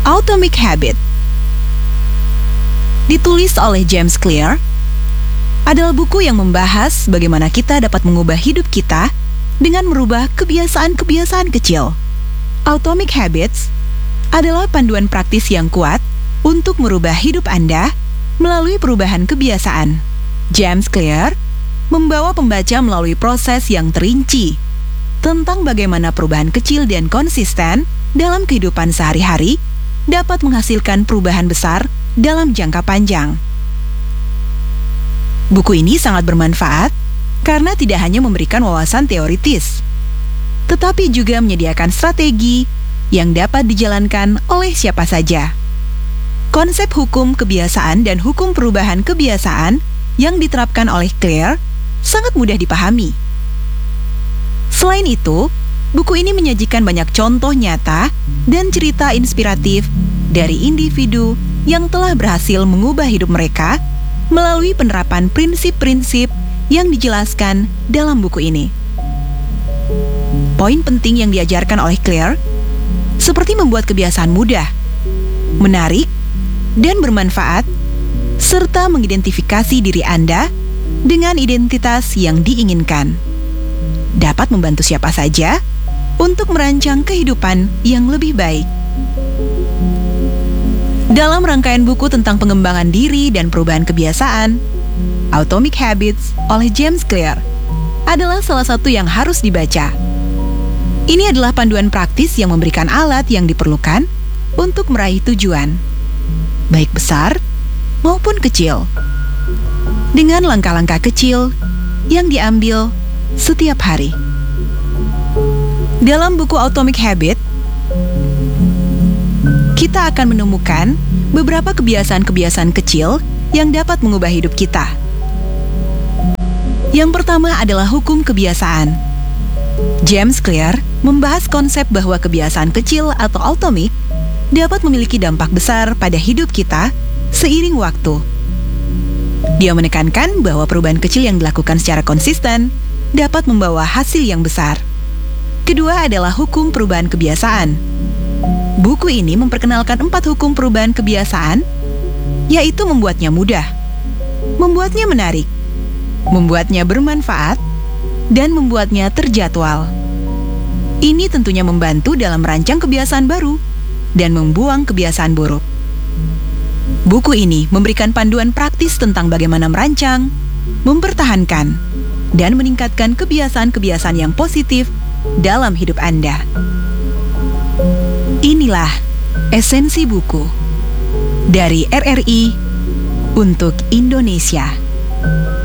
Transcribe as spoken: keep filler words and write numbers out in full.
Atomic Habit, ditulis oleh James Clear, adalah buku yang membahas bagaimana kita dapat mengubah hidup kita dengan merubah kebiasaan-kebiasaan kecil. Atomic Habits adalah panduan praktis yang kuat untuk merubah hidup Anda melalui perubahan kebiasaan. James Clear membawa pembaca melalui proses yang terinci tentang bagaimana perubahan kecil dan konsisten dalam kehidupan sehari-hari dapat menghasilkan perubahan besar dalam jangka panjang. Buku ini sangat bermanfaat karena tidak hanya memberikan wawasan teoritis, tetapi juga menyediakan strategi yang dapat dijalankan oleh siapa saja. Konsep hukum kebiasaan dan hukum perubahan kebiasaan yang diterapkan oleh Clear sangat mudah dipahami. Selain itu, buku ini menyajikan banyak contoh nyata dan cerita inspiratif dari individu yang telah berhasil mengubah hidup mereka melalui penerapan prinsip-prinsip yang dijelaskan dalam buku ini. Poin penting yang diajarkan oleh Clear seperti membuat kebiasaan mudah, menarik, dan bermanfaat, serta mengidentifikasi diri Anda dengan identitas yang diinginkan. Dapat membantu siapa saja untuk merancang kehidupan yang lebih baik. Dalam rangkaian buku tentang pengembangan diri dan perubahan kebiasaan, Atomic Habits oleh James Clear adalah salah satu yang harus dibaca. Ini adalah panduan praktis yang memberikan alat yang diperlukan untuk meraih tujuan, baik besar maupun kecil, dengan langkah-langkah kecil yang diambil setiap hari. Dalam buku Atomic Habit, kita akan menemukan beberapa kebiasaan-kebiasaan kecil yang dapat mengubah hidup kita. Yang pertama adalah hukum kebiasaan. James Clear membahas konsep bahwa kebiasaan kecil atau atomic dapat memiliki dampak besar pada hidup kita seiring waktu. Dia menekankan bahwa perubahan kecil yang dilakukan secara konsisten dapat membawa hasil yang besar. Kedua adalah hukum perubahan kebiasaan. Buku ini memperkenalkan empat hukum perubahan kebiasaan, yaitu membuatnya mudah, membuatnya menarik, membuatnya bermanfaat, dan membuatnya terjadwal. Ini tentunya membantu dalam merancang kebiasaan baru dan membuang kebiasaan buruk. Buku ini memberikan panduan praktis tentang bagaimana merancang, mempertahankan, dan meningkatkan kebiasaan-kebiasaan yang positif dalam hidup Anda. Inilah esensi buku dari R R I untuk Indonesia.